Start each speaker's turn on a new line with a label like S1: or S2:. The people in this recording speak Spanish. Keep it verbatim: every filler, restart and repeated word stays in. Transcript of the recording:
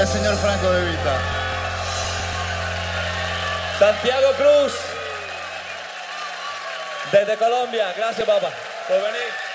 S1: el señor Franco De Vita.
S2: Santiago Cruz, desde Colombia. Gracias, papá, por venir.